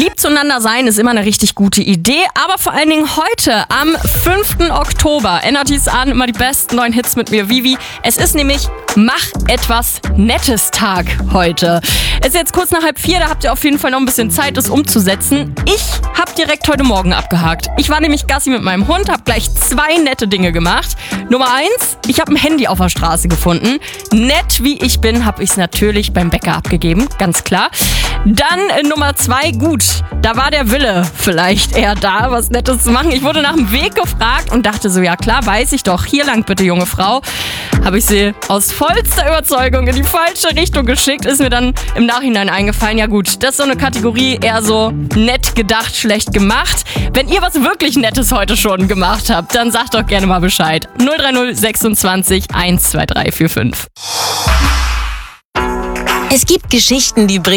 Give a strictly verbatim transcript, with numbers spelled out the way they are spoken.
Lieb zueinander sein ist immer eine richtig gute Idee, aber vor allen Dingen heute am fünften Oktober. N R T's an, immer die besten neuen Hits mit mir, Vivi. Es ist nämlich Mach etwas Nettes Tag heute. Es ist jetzt kurz nach halb vier, da habt ihr auf jeden Fall noch ein bisschen Zeit, das umzusetzen. Ich habe direkt heute Morgen abgehakt. Ich war nämlich Gassi mit meinem Hund, habe gleich zwei nette Dinge gemacht. Nummer eins, ich habe ein Handy auf der Straße gefunden. Nett wie ich bin, habe ich es natürlich beim Bäcker abgegeben, ganz klar. Dann äh, Nummer zwei, gut, da war der Wille vielleicht eher da, was Nettes zu machen. Ich wurde nach dem Weg gefragt und dachte so, ja klar, weiß ich doch, hier lang bitte, junge Frau. Habe ich sie aus vollster Überzeugung in die falsche Richtung geschickt, ist mir dann im Nachhinein eingefallen. Ja gut, das ist so eine Kategorie eher so nett gedacht, schlecht gemacht. Wenn ihr was wirklich Nettes heute schon gemacht habt, dann sagt doch gerne mal Bescheid. null drei null sechsundzwanzig eins zwei drei vier fünf. Es gibt Geschichten, die bringen